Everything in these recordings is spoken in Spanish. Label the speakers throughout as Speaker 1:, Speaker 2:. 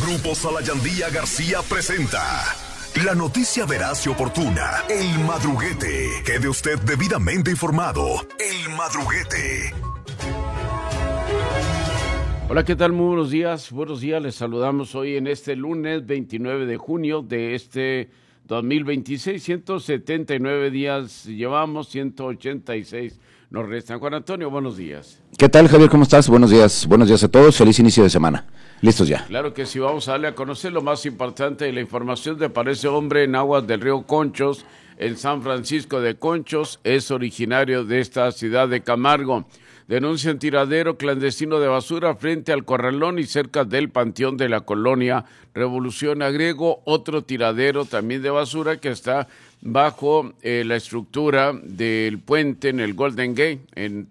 Speaker 1: Grupo Salayandía García presenta la noticia veraz y oportuna. El Madruguete. Quede usted debidamente informado. El Madruguete.
Speaker 2: Hola, ¿qué tal? Muy buenos días. Buenos días, les saludamos hoy en este lunes 29 de junio de este 2026. 179 días llevamos, 186 nos restan. Juan Antonio, buenos días.
Speaker 3: ¿Qué tal, Javier? ¿Cómo estás? Buenos días a todos. Feliz inicio de semana. ¿Listos ya?
Speaker 2: Claro que sí, vamos a darle a conocer lo más importante de la información de Parece Hombre en aguas del río Conchos, en San Francisco de Conchos. Es originario de esta ciudad de Camargo. Denuncian tiradero clandestino de basura frente al corralón y cerca del panteón de la colonia Revolución Agrego. Otro tiradero también de basura que está bajo la estructura del puente en el Golden Gate,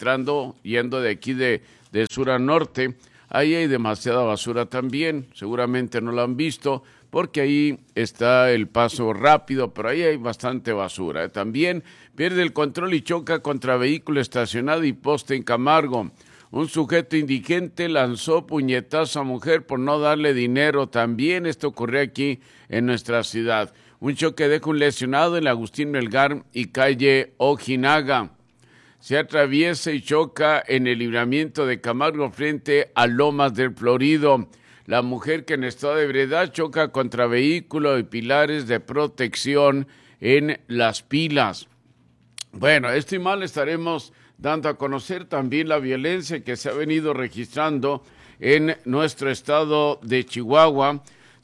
Speaker 2: yendo de aquí de sur a norte. Ahí hay demasiada basura también, seguramente no lo han visto, porque ahí está el paso rápido, pero ahí hay bastante basura. También pierde el control y choca contra vehículo estacionado y poste en Camargo. Un sujeto indigente lanzó puñetazo a mujer por no darle dinero. También esto ocurrió aquí en nuestra ciudad. Un choque deja un lesionado en Agustín Melgar y calle Ojinaga. Se atraviesa y choca en el libramiento de Camargo frente a Lomas del Florido. La mujer que en estado de ebriedad choca contra vehículo y pilares de protección en Las Pilas. Bueno, esto y más le estaremos dando a conocer también la violencia que se ha venido registrando en nuestro estado de Chihuahua.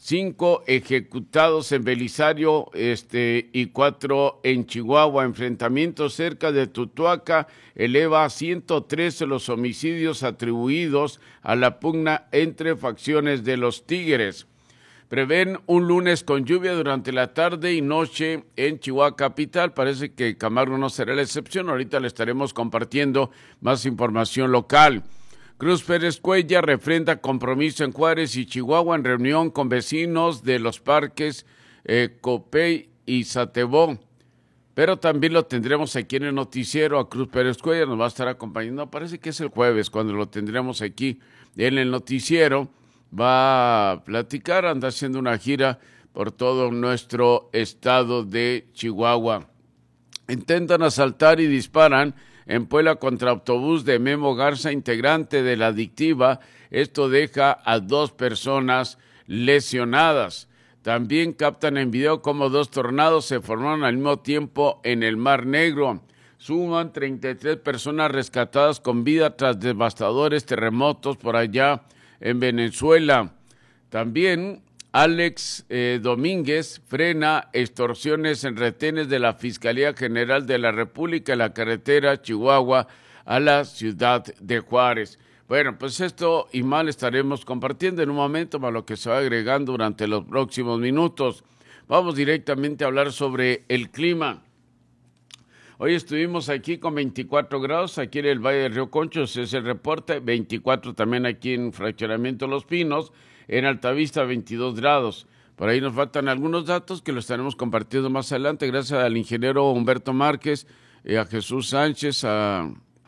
Speaker 2: 5 ejecutados en Belisario y 4 en Chihuahua. Enfrentamientos cerca de Tutuaca eleva a 113 los homicidios atribuidos a la pugna entre facciones de los Tigres. Prevén un lunes con lluvia durante la tarde y noche en Chihuahua capital. Parece que Camargo no será la excepción. Ahorita le estaremos compartiendo más información local. Cruz Pérez Cuella refrenda compromiso en Juárez y Chihuahua en reunión con vecinos de los parques Copey y Satebó. Pero también lo tendremos aquí en el noticiero a Cruz Pérez Cuella, nos va a estar acompañando. Parece que es el jueves cuando lo tendremos aquí en el noticiero. Va a platicar, anda haciendo una gira por todo nuestro estado de Chihuahua. Intentan asaltar y disparan en Puebla contra autobús de Memo Garza, integrante de la adictiva. Esto deja a 2 personas lesionadas. También captan en video cómo 2 tornados se formaron al mismo tiempo en el Mar Negro. Suman 33 personas rescatadas con vida tras devastadores terremotos por allá en Venezuela. También Alex Domínguez frena extorsiones en retenes de la Fiscalía General de la República en la carretera Chihuahua a la ciudad de Juárez. Bueno, pues esto y más estaremos compartiendo en un momento, más lo que se va agregando durante los próximos minutos. Vamos directamente a hablar sobre el clima. Hoy estuvimos aquí con 24 grados, aquí en el Valle del Río Conchos es el reporte, 24 también aquí en Fraccionamiento Los Pinos, en Altavista 22 grados. Por ahí nos faltan algunos datos que los estaremos compartiendo más adelante, gracias al ingeniero Humberto Márquez, a Jesús Sánchez, a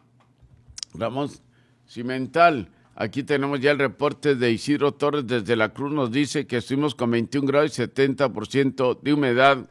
Speaker 2: Ramón Cimental. Aquí tenemos ya el reporte de Isidro Torres desde La Cruz, nos dice que estuvimos con 21 grados y 70% de humedad.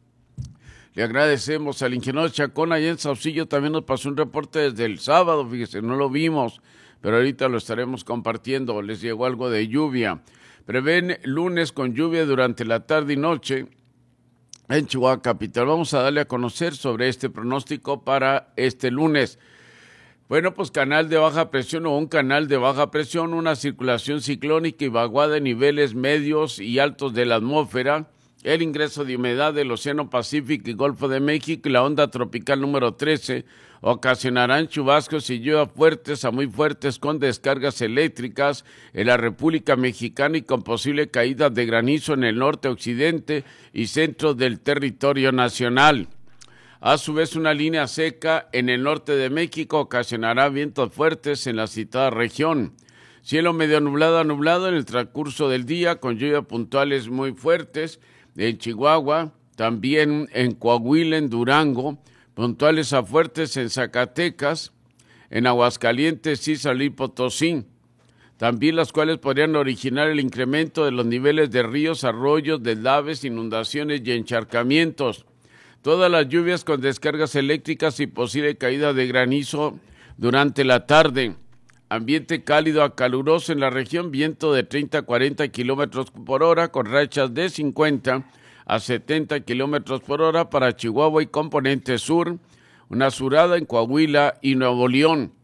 Speaker 2: Le agradecemos al ingeniero Chacón allá en Saucillo, también nos pasó un reporte desde el sábado, fíjese, no lo vimos, pero ahorita lo estaremos compartiendo, les llegó algo de lluvia. Prevén lunes con lluvia durante la tarde y noche en Chihuahua capital. Vamos a darle a conocer sobre este pronóstico para este lunes. Bueno, pues canal de baja presión o un canal de baja presión, una circulación ciclónica y vaguada en niveles medios y altos de la atmósfera, el ingreso de humedad del Océano Pacífico y Golfo de México y la onda tropical número 13 ocasionarán chubascos y lluvias fuertes a muy fuertes con descargas eléctricas en la República Mexicana y con posible caída de granizo en el norte, occidente y centro del territorio nacional. A su vez, una línea seca en el norte de México ocasionará vientos fuertes en la citada región. Cielo medio nublado a nublado en el transcurso del día con lluvias puntuales muy fuertes en Chihuahua, también en Coahuila, en Durango, puntuales a fuertes en Zacatecas, en Aguascalientes y San Luis Potosí. también las cuales podrían originar el incremento de los niveles de ríos, arroyos, deslaves, inundaciones y encharcamientos. Todas las lluvias con descargas eléctricas y posible caída de granizo durante la tarde. Ambiente cálido a caluroso en la región, viento de 30 a 40 kilómetros por hora con rachas de 50 a 70 kilómetros por hora para Chihuahua y componente sur, una surada en Coahuila y Nuevo León.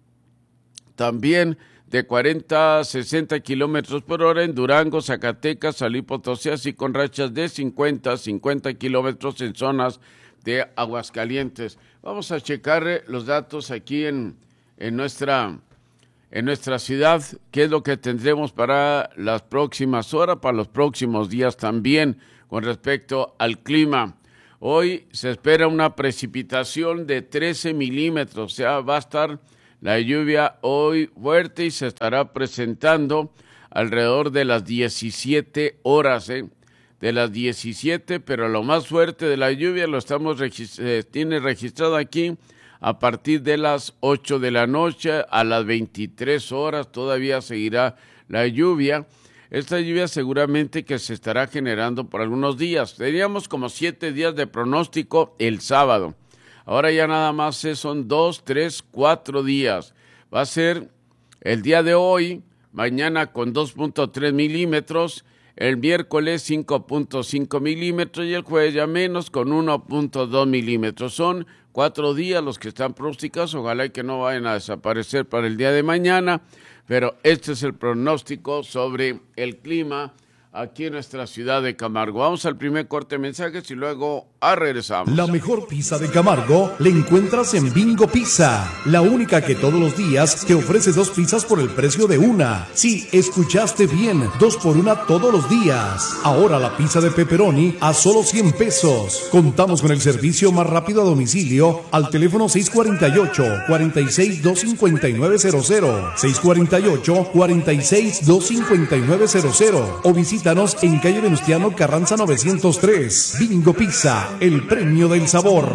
Speaker 2: También de 40 a 60 kilómetros por hora en Durango, Zacatecas, San Luis Potosí, así con rachas de 50 a 50 kilómetros en zonas de Aguascalientes. Vamos a checar los datos aquí en nuestra ciudad, qué es lo que tendremos para las próximas horas, para los próximos días también con respecto al clima. Hoy se espera una precipitación de 13 milímetros, o sea, va a estar la lluvia hoy fuerte y se estará presentando alrededor de las 17 horas, de las 17, pero lo más fuerte de la lluvia lo tiene registrado aquí a partir de las 8 de la noche a las 23 horas, todavía seguirá la lluvia. Esta lluvia seguramente que se estará generando por algunos días. Teníamos como 7 días de pronóstico el sábado. Ahora ya nada más son 2, 3, 4 días. Va a ser el día de hoy, mañana con 2.3 milímetros, el miércoles 5.5 milímetros y el jueves ya menos con 1.2 milímetros. Son 4 días los que están pronosticados, ojalá y que no vayan a desaparecer para el día de mañana, pero este es el pronóstico sobre el clima aquí en nuestra ciudad de Camargo. Vamos al primer corte de mensajes y luego regresamos.
Speaker 4: La mejor pizza de Camargo la encuentras en Bingo Pizza, la única que todos los días te ofrece 2 pizzas por el precio de una. Sí, escuchaste bien, 2 por 1 todos los días. Ahora la pizza de pepperoni a solo 100 pesos. Contamos con el servicio más rápido a domicilio al teléfono 648-46-25900, 648-46-25900 o visítanos en calle Venustiano Carranza 903. Bingo Pizza, el premio del sabor.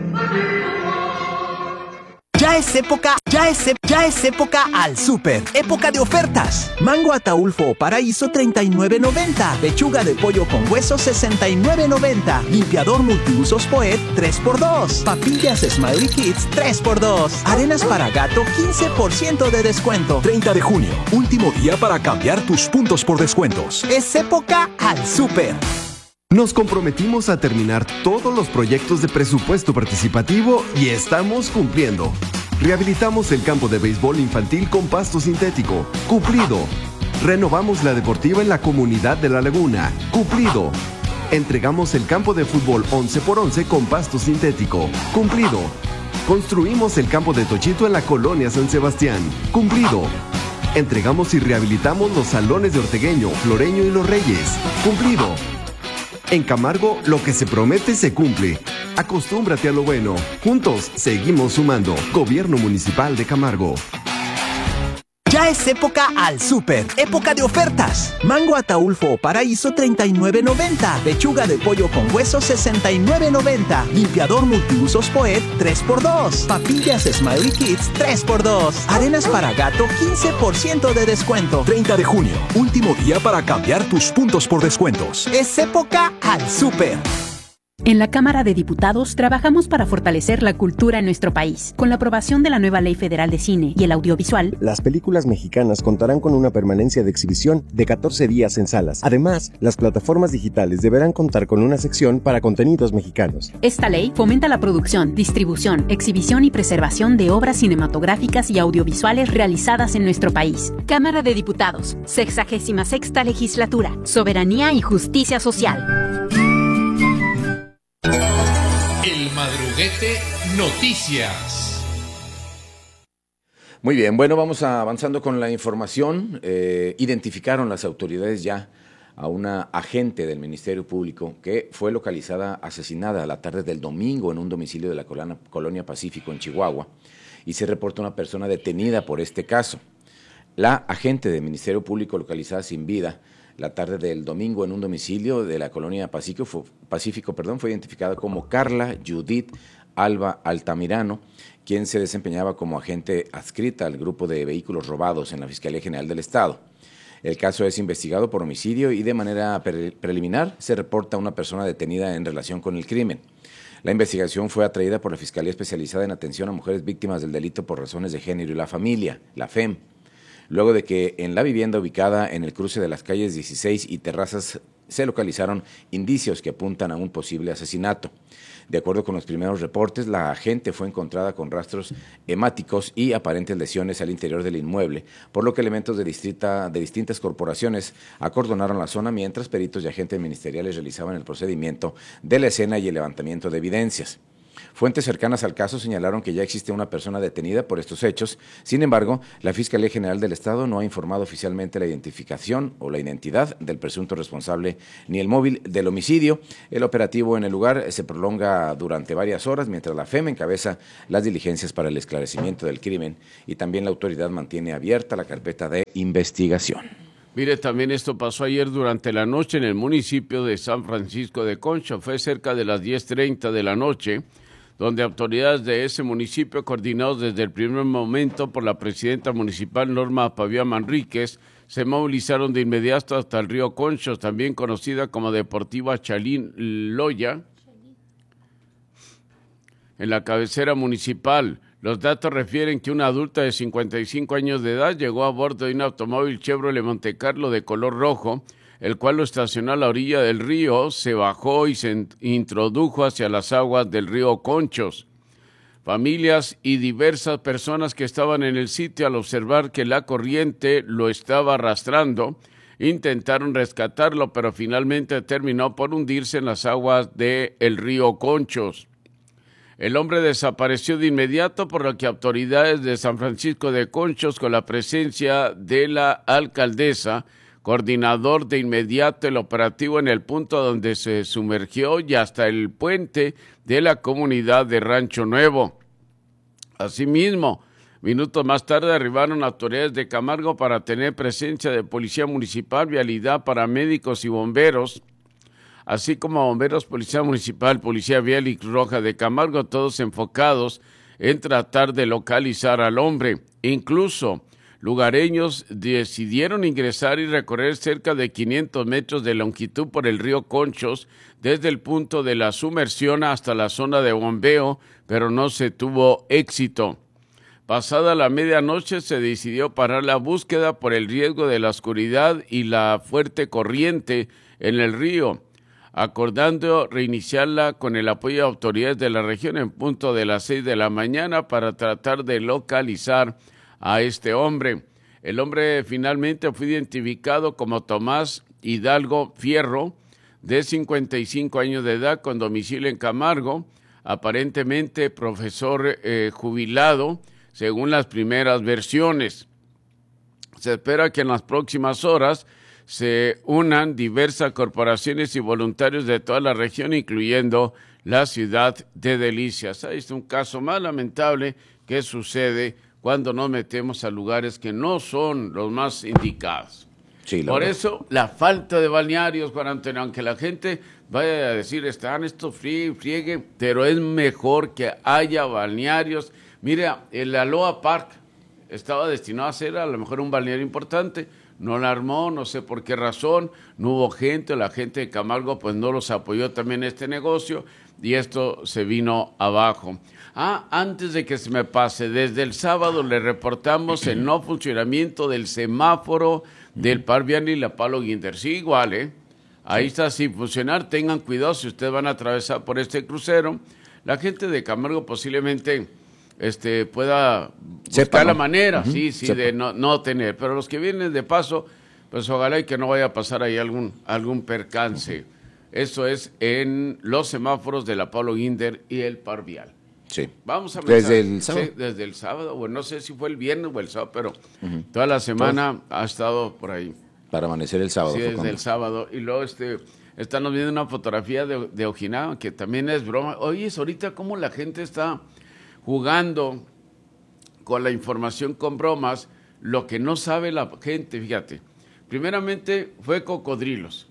Speaker 5: Ya es época al súper. Época de ofertas. Mango Ataulfo o Paraíso 39.90. Pechuga de pollo con hueso 69.90. Limpiador multiusos Poet 3x2. Papillas Smiley Kids 3x2. Arenas para gato 15% de descuento.
Speaker 6: 30 de junio, último día para cambiar tus puntos por descuentos.
Speaker 5: Es época al súper.
Speaker 7: Nos comprometimos a terminar todos los proyectos de presupuesto participativo y estamos cumpliendo. Rehabilitamos el campo de béisbol infantil con pasto sintético. Cumplido. Renovamos la deportiva en la comunidad de La Laguna. Cumplido. Entregamos el campo de fútbol 11x11 con pasto sintético. Cumplido. Construimos el campo de Tochito en la colonia San Sebastián. Cumplido. Entregamos y rehabilitamos los salones de Ortegueño, Floreño y Los Reyes. Cumplido. En Camargo, lo que se promete se cumple. Acostúmbrate a lo bueno. Juntos, seguimos sumando. Gobierno Municipal de Camargo.
Speaker 5: Ya es época al súper. Época de ofertas. Mango Ataulfo o Paraíso 39.90. Pechuga de pollo con hueso 69.90. Limpiador multiusos Poet 3x2. Papillas Smiley Kids 3x2. Arenas para gato 15% de descuento.
Speaker 6: 30 de junio, último día para cambiar tus puntos por descuentos.
Speaker 5: Es época al súper.
Speaker 8: En la Cámara de Diputados trabajamos para fortalecer la cultura en nuestro país. Con la aprobación de la nueva Ley Federal de Cine y el Audiovisual,
Speaker 9: las películas mexicanas contarán con una permanencia de exhibición de 14 días en salas. Además, las plataformas digitales deberán contar con una sección para contenidos mexicanos.
Speaker 8: Esta ley fomenta la producción, distribución, exhibición y preservación de obras cinematográficas y audiovisuales realizadas en nuestro país. Cámara de Diputados, 66ª Legislatura, Soberanía y Justicia Social.
Speaker 10: El Madruguete Noticias.
Speaker 3: Muy bien, bueno, vamos avanzando con la información. Identificaron las autoridades ya a una agente del Ministerio Público que fue localizada, asesinada a la tarde del domingo en un domicilio de la Colonia Pacífico en Chihuahua, y se reporta una persona detenida por este caso. La agente del Ministerio Público localizada sin vida la tarde del domingo en un domicilio de la Colonia Pacífico, fue identificada como Carla Judith Alba Altamirano, quien se desempeñaba como agente adscrita al grupo de vehículos robados en la Fiscalía General del Estado. El caso es investigado por homicidio y de manera preliminar se reporta a una persona detenida en relación con el crimen. La investigación fue atraída por la Fiscalía Especializada en Atención a Mujeres Víctimas del Delito por Razones de Género y la Familia, la FEM, luego de que en la vivienda ubicada en el cruce de las calles 16 y Terrazas se localizaron indicios que apuntan a un posible asesinato. De acuerdo con los primeros reportes, la agente fue encontrada con rastros hemáticos y aparentes lesiones al interior del inmueble, por lo que elementos de distintas corporaciones acordonaron la zona mientras peritos y agentes ministeriales realizaban el procedimiento de la escena y el levantamiento de evidencias. Fuentes cercanas al caso señalaron que ya existe una persona detenida por estos hechos. Sin embargo, la Fiscalía General del Estado no ha informado oficialmente la identificación o la identidad del presunto responsable ni el móvil del homicidio. El operativo en el lugar se prolonga durante varias horas mientras la FEM encabeza las diligencias para el esclarecimiento del crimen y también la autoridad mantiene abierta la carpeta de investigación.
Speaker 2: Mire, también esto pasó ayer durante la noche en el municipio de San Francisco de Concho. Fue cerca de las 10:30 de la noche, donde autoridades de ese municipio, coordinados desde el primer momento por la presidenta municipal Norma Pavía Manríquez, se movilizaron de inmediato hasta el río Conchos, también conocida como Deportiva Chalín Loya, en la cabecera municipal. Los datos refieren que una adulta de 55 años de edad llegó a bordo de un automóvil Chevrolet Montecarlo de color rojo, el cual lo estacionó a la orilla del río, se bajó y se introdujo hacia las aguas del río Conchos. Familias y diversas personas que estaban en el sitio, al observar que la corriente lo estaba arrastrando, intentaron rescatarlo, pero finalmente terminó por hundirse en las aguas del río Conchos. El hombre desapareció de inmediato, por lo que autoridades de San Francisco de Conchos, con la presencia de la alcaldesa, coordinador de inmediato el operativo en el punto donde se sumergió y hasta el puente de la comunidad de Rancho Nuevo. Asimismo, minutos más tarde arribaron autoridades de Camargo para tener presencia de Policía Municipal, Vialidad, paramédicos y bomberos, así como bomberos, Policía Municipal, Policía Vial y Cruz Roja de Camargo, todos enfocados en tratar de localizar al hombre. Incluso lugareños decidieron ingresar y recorrer cerca de 500 metros de longitud por el río Conchos, desde el punto de la sumersión hasta la zona de bombeo, pero no se tuvo éxito. Pasada la medianoche se decidió parar la búsqueda por el riesgo de la oscuridad y la fuerte corriente en el río, acordando reiniciarla con el apoyo de autoridades de la región en punto de las 6 de la mañana para tratar de localizar a este hombre. El hombre finalmente fue identificado como Tomás Hidalgo Fierro, de 55 años de edad, con domicilio en Camargo, aparentemente profesor jubilado, según las primeras versiones. Se espera que en las próximas horas se unan diversas corporaciones y voluntarios de toda la región, incluyendo la ciudad de Delicias. Ahí está un caso más lamentable que sucede cuando nos metemos a lugares que no son los más indicados.
Speaker 3: Sí,
Speaker 2: por eso, la falta de balnearios, Juan Antonio, aunque la gente vaya a decir, están estos friegue, pero es mejor que haya balnearios. Mira, el Aloha Park estaba destinado a ser a lo mejor un balneario importante, no la armó, no sé por qué razón, no hubo gente, la gente de Camargo pues no los apoyó también en este negocio y esto se vino abajo. Antes de que se me pase, desde el sábado le reportamos el no funcionamiento del semáforo del Parviani y la Palo Guinter. Sí, igual, ahí está sin funcionar, tengan cuidado si ustedes van a atravesar por este crucero. La gente de Camargo posiblemente pueda buscar la manera, de no tener, pero los que vienen de paso, pues ojalá y que no vaya a pasar ahí algún percance. Eso es en los semáforos de la Pablo Guinder y el Parvial.
Speaker 3: Sí.
Speaker 2: Vamos a
Speaker 3: ¿Desde el sábado?
Speaker 2: Sí, desde el sábado, bueno, no sé si fue el viernes o el sábado, pero toda la semana ha estado por ahí.
Speaker 3: Para amanecer el sábado.
Speaker 2: Sí, desde el sábado. Y luego estamos viendo una fotografía de Ojinaga, que también es broma. Oye, ahorita cómo la gente está jugando con la información con bromas, lo que no sabe la gente, fíjate. Primeramente fue cocodrilos.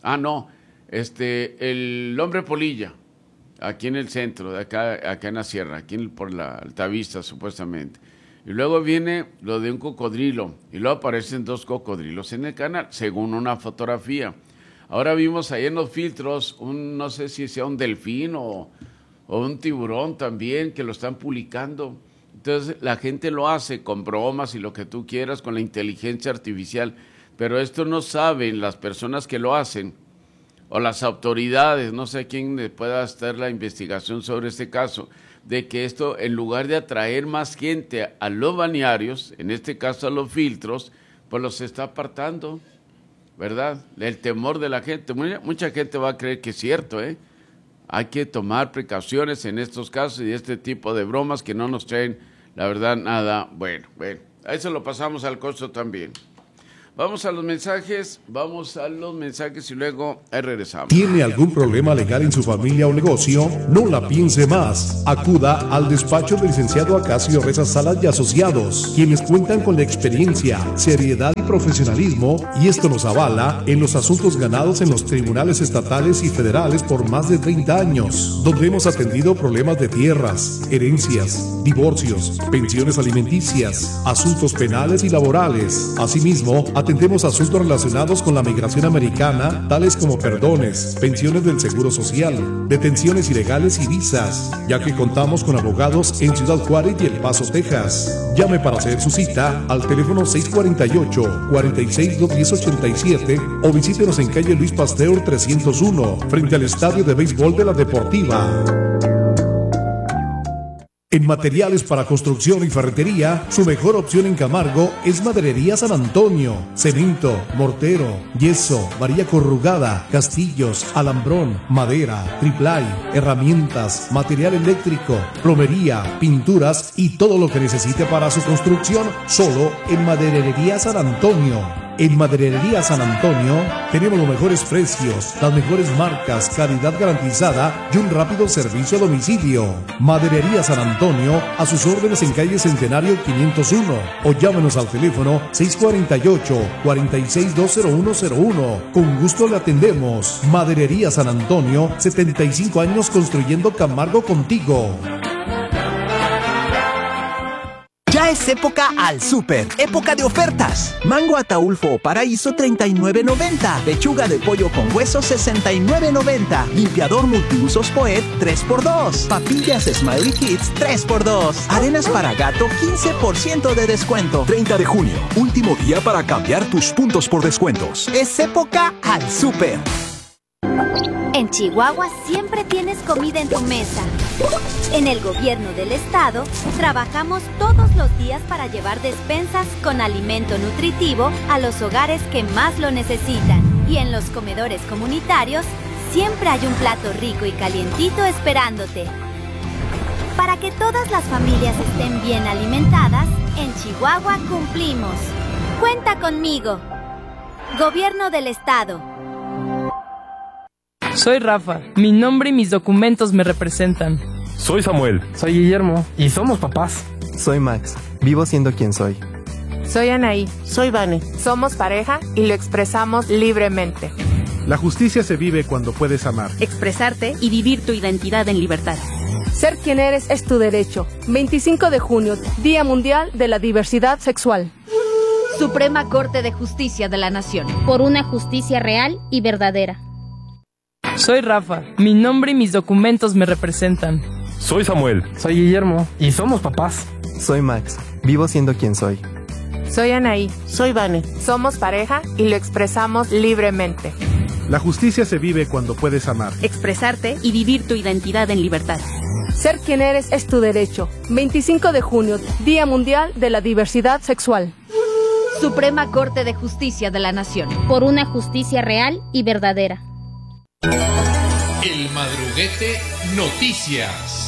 Speaker 2: El hombre polilla, aquí en el centro, de acá en la sierra, aquí por la Altavista supuestamente. Y luego viene lo de un cocodrilo, y luego aparecen 2 cocodrilos en el canal, según una fotografía. Ahora vimos ahí en los filtros, no sé si sea un delfín o un tiburón también, que lo están publicando. Entonces la gente lo hace con bromas y lo que tú quieras, con la inteligencia artificial, pero esto no saben las personas que lo hacen, o las autoridades, no sé quién pueda hacer la investigación sobre este caso, de que esto, en lugar de atraer más gente a los balnearios, en este caso a los filtros, pues los está apartando, ¿verdad? El temor de la gente. Mucha gente va a creer que es cierto, ¿eh? Hay que tomar precauciones en estos casos y este tipo de bromas que no nos traen, la verdad, nada bueno. A eso lo pasamos al costo también. Vamos a los mensajes y luego regresamos.
Speaker 4: ¿Tiene algún problema legal en su familia o negocio? No la piense más. Acuda al despacho del licenciado Acacio Reza Salas y Asociados, quienes cuentan con la experiencia, seriedad y profesionalismo, y esto nos avala en los asuntos ganados en los tribunales estatales y federales por más de 30 años, donde hemos atendido problemas de tierras, herencias, divorcios, pensiones alimenticias, asuntos penales y laborales. Asimismo, atendemos asuntos relacionados con la migración americana, tales como perdones, pensiones del Seguro Social, detenciones ilegales y visas, ya que contamos con abogados en Ciudad Juárez y El Paso, Texas. Llame para hacer su cita al teléfono 648-46-1087 o visítenos en calle Luis Pasteur 301, frente al Estadio de Béisbol de la Deportiva. En materiales para construcción y ferretería, su mejor opción en Camargo es Maderería San Antonio. Cemento, mortero, yeso, varilla corrugada, castillos, alambrón, madera, triplay, herramientas, material eléctrico, plomería, pinturas y todo lo que necesite para su construcción, solo en Maderería San Antonio. En Maderería San Antonio tenemos los mejores precios, las mejores marcas, calidad garantizada y un rápido servicio a domicilio. Maderería San Antonio, a sus órdenes en calle Centenario 501 o llámenos al teléfono 648-46-20101. Con gusto le atendemos. Maderería San Antonio, 75 años construyendo Camargo contigo.
Speaker 5: Ya es época al súper, época de ofertas. Mango Ataulfo o Paraíso 39.90, pechuga de pollo con hueso 69.90, limpiador multiusos Poet 3x2, papillas Smiley Kids 3x2, arenas para gato 15% de descuento.
Speaker 6: 30 de junio, último día para cambiar tus puntos por descuentos.
Speaker 5: Es época al súper.
Speaker 11: En Chihuahua siempre tienes comida en tu mesa. En el gobierno del estado trabajamos todos los días para llevar despensas con alimento nutritivo a los hogares que más lo necesitan. Y en los comedores comunitarios siempre hay un plato rico y calientito esperándote. Para que todas las familias estén bien alimentadas, en Chihuahua cumplimos. Cuenta conmigo. Gobierno del estado.
Speaker 12: Soy Rafa, mi nombre y mis documentos me representan.
Speaker 13: Soy Samuel.
Speaker 14: Soy Guillermo y somos papás.
Speaker 15: Soy Max, vivo siendo quien soy.
Speaker 16: Soy Anaí.
Speaker 17: Soy Vane.
Speaker 16: Somos pareja y lo expresamos libremente.
Speaker 18: La justicia se vive cuando puedes amar.
Speaker 8: Expresarte y vivir tu identidad en libertad.
Speaker 19: Ser quien eres es tu derecho. 25 de junio, Día Mundial de la Diversidad Sexual.
Speaker 20: Suprema Corte de Justicia de la Nación.
Speaker 21: Por una justicia real y verdadera.
Speaker 12: Soy Rafa, mi nombre y mis documentos me representan.
Speaker 13: Soy Samuel.
Speaker 14: Soy Guillermo y somos papás.
Speaker 15: Soy Max, vivo siendo quien soy.
Speaker 16: Soy Anaí.
Speaker 17: Soy Vane.
Speaker 16: Somos pareja y lo expresamos libremente.
Speaker 18: La justicia se vive cuando puedes amar.
Speaker 8: Expresarte y vivir tu identidad en libertad.
Speaker 19: Ser quien eres es tu derecho. 25 de junio, Día Mundial de la Diversidad Sexual.
Speaker 20: Suprema Corte de Justicia de la Nación.
Speaker 21: Por una justicia real y verdadera.
Speaker 10: El Madruguete Noticias.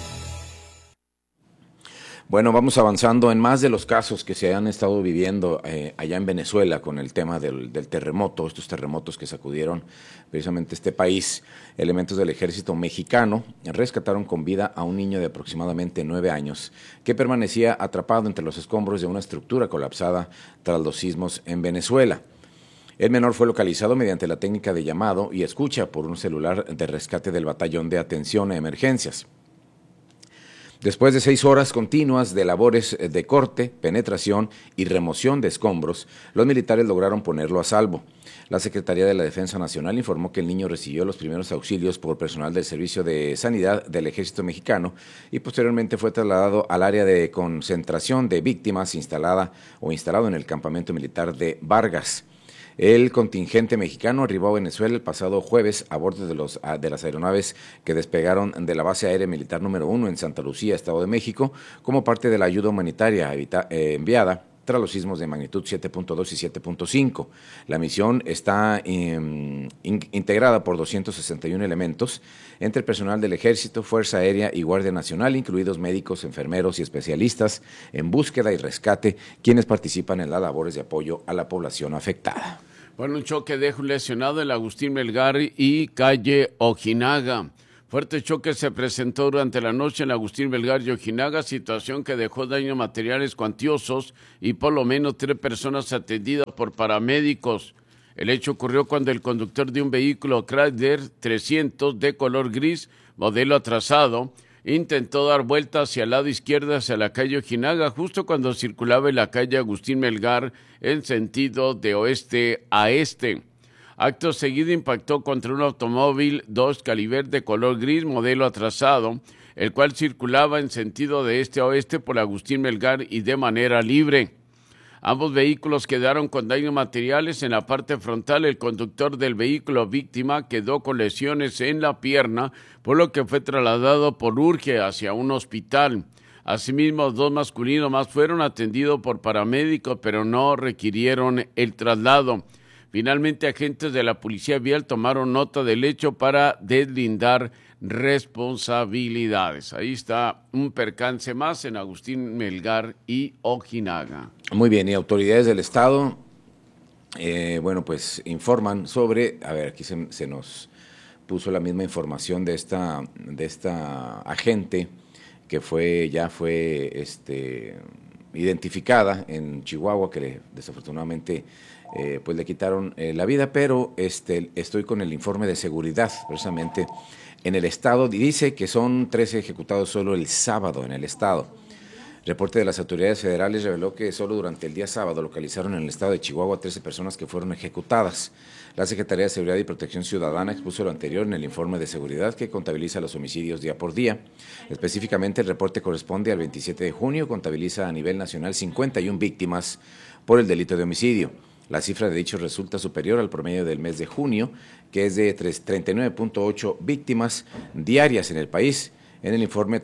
Speaker 3: Bueno, vamos avanzando en más de los casos que se han estado viviendo allá en Venezuela con el tema del terremoto, estos terremotos que sacudieron precisamente este país. Elementos del ejército mexicano rescataron con vida a un niño de aproximadamente 9 años que permanecía atrapado entre los escombros de una estructura colapsada tras los sismos en Venezuela. El menor fue localizado mediante la técnica de llamado y escucha por un celular de rescate del Batallón de Atención a Emergencias. Después de 6 horas continuas de labores de corte, penetración y remoción de escombros, los militares lograron ponerlo a salvo. La Secretaría de la Defensa Nacional informó que el niño recibió los primeros auxilios por personal del Servicio de Sanidad del Ejército Mexicano y posteriormente fue trasladado al área de concentración de víctimas instalado en el campamento militar de Vargas. El contingente mexicano arribó a Venezuela el pasado jueves a bordo de las aeronaves que despegaron de la base aérea militar número 1 en Santa Lucía, Estado de México, como parte de la ayuda humanitaria enviada tras los sismos de magnitud 7.2 y 7.5. La misión está integrada por 261 elementos, entre el personal del Ejército, Fuerza Aérea y Guardia Nacional, incluidos médicos, enfermeros y especialistas en búsqueda y rescate, quienes participan en las labores de apoyo a la población afectada.
Speaker 2: Bueno, un choque deja un lesionado en Agustín Melgar y calle Ojinaga. Fuerte choque se presentó durante la noche en Agustín Melgar y Ojinaga, situación que dejó daños materiales cuantiosos y por lo menos 3 personas atendidas por paramédicos. El hecho ocurrió cuando el conductor de un vehículo Chrysler 300 de color gris, modelo atrasado, intentó dar vuelta hacia el lado izquierdo hacia la calle Ojinaga, justo cuando circulaba en la calle Agustín Melgar en sentido de oeste a este. Acto seguido impactó contra un automóvil Dodge Caliber de color gris, modelo atrasado, el cual circulaba en sentido de este a oeste por Agustín Melgar y de manera libre. Ambos vehículos quedaron con daños materiales en la parte frontal. El conductor del vehículo víctima quedó con lesiones en la pierna, por lo que fue trasladado por urge hacia un hospital. Asimismo, 2 masculinos más fueron atendidos por paramédicos, pero no requirieron el traslado. Finalmente, agentes de la Policía Vial tomaron nota del hecho para deslindar responsabilidades. Ahí está un percance más en Agustín Melgar y Ojinaga.
Speaker 3: Muy bien, y autoridades del Estado, pues informan sobre, aquí se nos puso la misma información de esta agente que fue identificada en Chihuahua, que desafortunadamente le quitaron la vida, pero estoy con el informe de seguridad, precisamente en el estado, y dice que son 13 ejecutados solo el sábado en el estado. Reporte de las autoridades federales reveló que solo durante el día sábado localizaron en el estado de Chihuahua 13 personas que fueron ejecutadas. La Secretaría de Seguridad y Protección Ciudadana expuso lo anterior en el informe de seguridad que contabiliza los homicidios día por día. Específicamente, el reporte corresponde al 27 de junio, contabiliza a nivel nacional 51 víctimas por el delito de homicidio. La cifra de dicho resulta superior al promedio del mes de junio, que es de 39.8 víctimas diarias en el país. En el informe,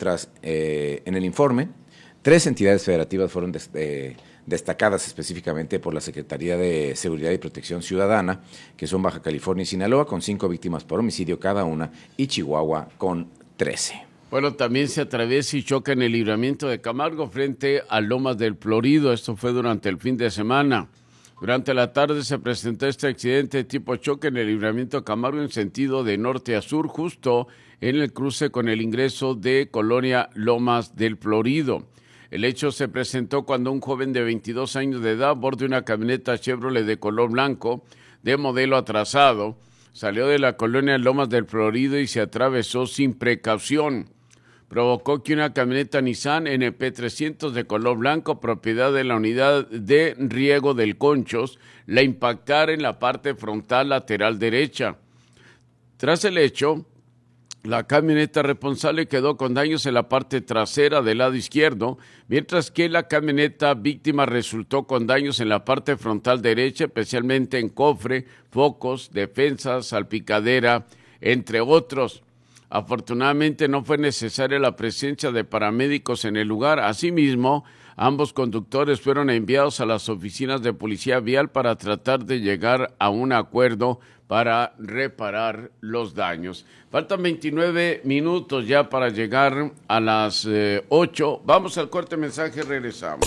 Speaker 3: 3 entidades federativas fueron destacadas específicamente por la Secretaría de Seguridad y Protección Ciudadana, que son Baja California y Sinaloa, con 5 víctimas por homicidio cada una, y Chihuahua con 13.
Speaker 2: Bueno, también se atraviesa y choca en el libramiento de Camargo frente a Lomas del Florido. Esto fue durante el fin de semana. Durante la tarde se presentó este accidente tipo choque en el libramiento de Camargo en sentido de norte a sur, justo en el cruce con el ingreso de Colonia Lomas del Florido. El hecho se presentó cuando un joven de 22 años de edad, a bordo de una camioneta Chevrolet de color blanco, de modelo atrasado, salió de la colonia Lomas del Florido y se atravesó sin precaución. Provocó que una camioneta Nissan NP300 de color blanco, propiedad de la unidad de riego del Conchos, la impactara en la parte frontal lateral derecha. Tras el hecho, la camioneta responsable quedó con daños en la parte trasera del lado izquierdo, mientras que la camioneta víctima resultó con daños en la parte frontal derecha, especialmente en cofre, focos, defensas, salpicadera, entre otros. Afortunadamente no fue necesaria la presencia de paramédicos en el lugar. Asimismo, ambos conductores fueron enviados a las oficinas de policía vial para tratar de llegar a un acuerdo para reparar los daños. Faltan 29 minutos ya para llegar a las 8. Vamos al corte mensaje, regresamos.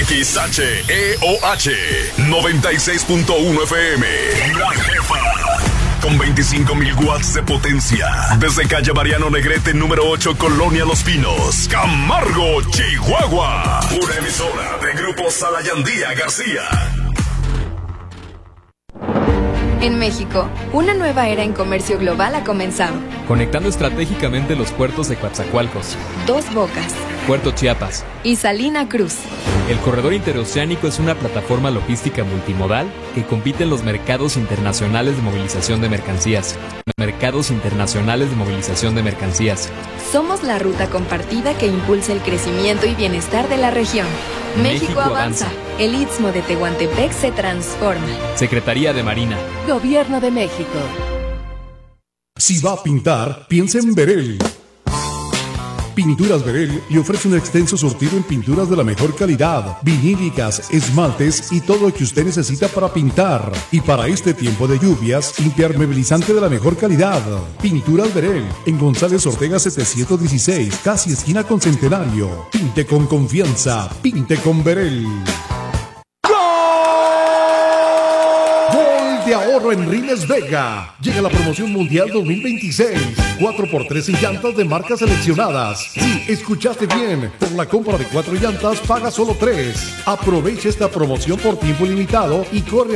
Speaker 1: XHEOH 96.1 FM. La Jefa. Con 25,000 watts de potencia. Desde calle Mariano Negrete, número 8, Colonia Los Pinos, Camargo, Chihuahua. Una emisora de Grupo Salayandía García.
Speaker 17: En México, una nueva era en comercio global ha comenzado.
Speaker 22: Conectando estratégicamente los puertos de Coatzacoalcos,
Speaker 17: Dos Bocas,
Speaker 7: Puerto Chiapas
Speaker 17: y Salina Cruz.
Speaker 7: El corredor interoceánico es una plataforma logística multimodal que compite en los mercados internacionales de movilización de mercancías.
Speaker 17: Somos la ruta compartida que impulsa el crecimiento y bienestar de la región. México avanza. El Istmo de Tehuantepec se transforma.
Speaker 7: Secretaría de Marina.
Speaker 19: Gobierno de México.
Speaker 4: Si va a pintar, piensa en Verel. Pinturas Verel le ofrece un extenso surtido en pinturas de la mejor calidad, vinílicas, esmaltes y todo lo que usted necesita para pintar. Y para este tiempo de lluvias, impermeabilizante de la mejor calidad. Pinturas Verel, en González Ortega 716, casi esquina con Centenario. Pinte con confianza, pinte con Verel. De ahorro en Rines Vega. Llega la promoción mundial 2026. 4x3 en llantas de marcas seleccionadas. Sí, escuchaste bien. Por la compra de 4 llantas, paga solo 3. Aprovecha esta promoción por tiempo limitado y corre